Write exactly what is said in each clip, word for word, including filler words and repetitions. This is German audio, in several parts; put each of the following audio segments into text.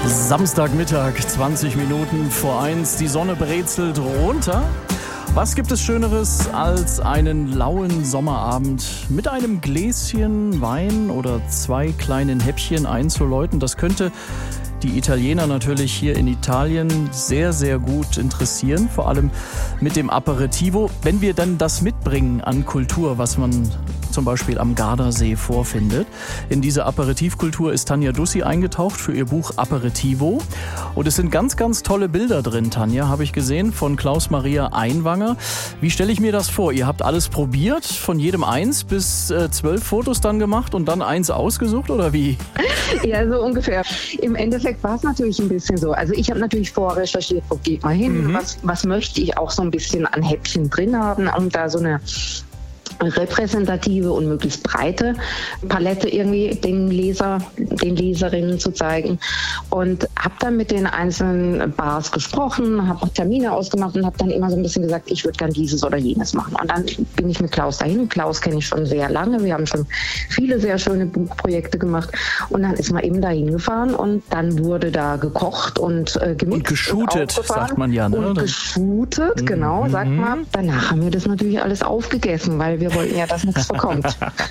Samstagmittag, zwanzig Minuten vor eins. Die Sonne brezelt runter. Was gibt es Schöneres als einen lauen Sommerabend mit einem Gläschen Wein oder zwei kleinen Häppchen einzuläuten? Das könnte die Italiener natürlich hier in Italien sehr, sehr gut interessieren. Vor allem mit dem Aperitivo. Wenn wir dann das mitbringen an Kultur, was man zum Beispiel am Gardasee vorfindet. In diese Aperitivkultur ist Tanja Dussi eingetaucht für ihr Buch Aperitivo. Und es sind ganz, ganz tolle Bilder drin, Tanja, habe ich gesehen, von Klaus-Maria Einwanger. Wie stelle ich mir das vor? Ihr habt alles probiert, von jedem eins bis äh, zwölf Fotos dann gemacht und dann eins ausgesucht, oder wie? Ja, so ungefähr. Im Endeffekt war es natürlich ein bisschen so. Also ich habe natürlich vorrecherchiert, wo geht man hin, mhm. was, was möchte ich auch so ein bisschen an Häppchen drin haben, um da so eine repräsentative und möglichst breite Palette irgendwie den Leser, den Leserinnen zu zeigen. Und habe dann mit den einzelnen Bars gesprochen, habe auch Termine ausgemacht und habe dann immer so ein bisschen gesagt, ich würde gern dieses oder jenes machen. Und dann bin ich mit Klaus dahin. Klaus kenne ich schon sehr lange. Wir haben schon viele sehr schöne Buchprojekte gemacht. Und dann ist man eben dahin gefahren und dann wurde da gekocht und äh, gemixt. Und geshootet, und sagt man ja. Ne? Und geshootet, mhm. genau, sagt man. Danach haben wir das natürlich alles aufgegessen, weil wir Wir wollten ja, dass nichts verkommt.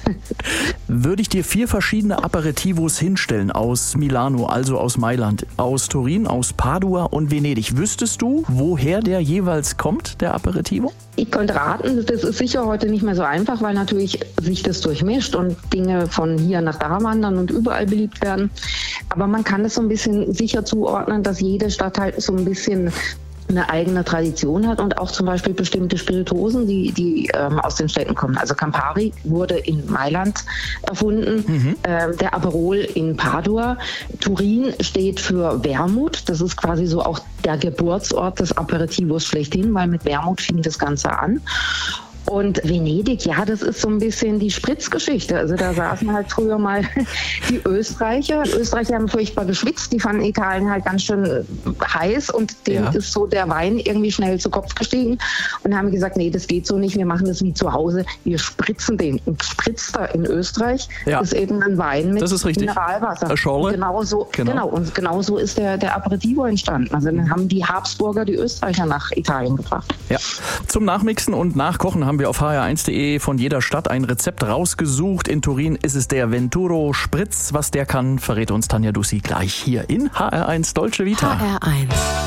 Würde ich dir vier verschiedene Aperitivos hinstellen aus Milano, also aus Mailand, aus Turin, aus Padua und Venedig, wüsstest du, woher der jeweils kommt, der Aperitivo? Ich könnte raten, das ist sicher heute nicht mehr so einfach, weil natürlich sich das durchmischt und Dinge von hier nach da wandern und überall beliebt werden. Aber man kann es so ein bisschen sicher zuordnen, dass jede Stadt halt so ein bisschen eine eigene Tradition hat und auch zum Beispiel bestimmte Spirituosen, die, die ähm, aus den Städten kommen. Also Campari wurde in Mailand erfunden, mhm. ähm, der Aperol in Padua. Turin steht für Wermut. Das ist quasi so auch der Geburtsort des Aperitivos schlechthin, weil mit Wermut fing das Ganze an. Und Venedig, ja, das ist so ein bisschen die Spritzgeschichte. Also da saßen halt früher mal die Österreicher. Die Österreicher haben furchtbar geschwitzt. Die fanden Italien halt ganz schön heiß und denen ja. ist so der Wein irgendwie schnell zu Kopf gestiegen und haben gesagt, nee, das geht so nicht. Wir machen das wie zu Hause. Wir spritzen den. Und Spritzer in Österreich ja. ist eben ein Wein mit das ist richtig. Mineralwasser. Eine Schorle. Genau so, genau. genau. Und genau so ist der, der Aperitivo entstanden. Also dann haben die Habsburger die Österreicher nach Italien gebracht. Ja. Zum Nachmixen und Nachkochen haben wir auf h r eins punkt de von jeder Stadt ein Rezept rausgesucht. In Turin ist es der Venturo Spritz. Was der kann, verrät uns Tanja Dussi gleich hier in H R eins Dolce Vita. H R eins